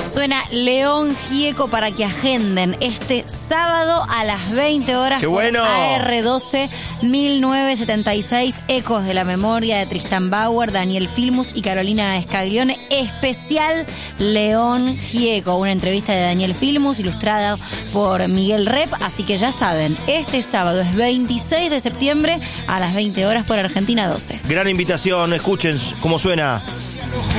Suena León Gieco para que agenden este sábado a las 20 horas. ¡Qué bueno! AR12 1976, Ecos de la Memoria de Tristan Bauer, Daniel Filmus y Carolina Scaglione. Especial León Gieco. Una entrevista de Daniel Filmus ilustrada por Miguel Rep. Así que ya saben, este sábado es 26 de septiembre a las 20 horas por Argentina 12. Gran invitación, escuchen cómo suena.